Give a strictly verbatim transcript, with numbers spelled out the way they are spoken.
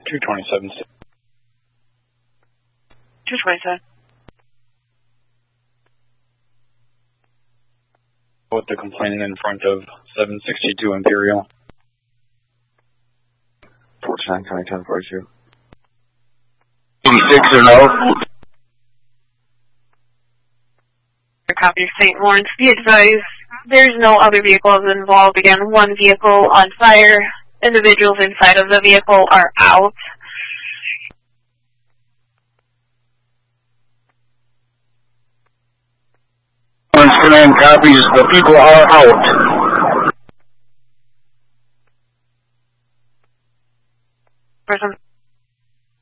two twenty-seven. two twenty-seven. With the complainant in front of seven sixty-two Imperial. forty-nine County ten forty-two. eighty-six or no? Copy of Saint Lawrence. Be advised, there's no other vehicles involved. Again, one vehicle on fire. Individuals inside of the vehicle are out. Command copies. The people are out. Person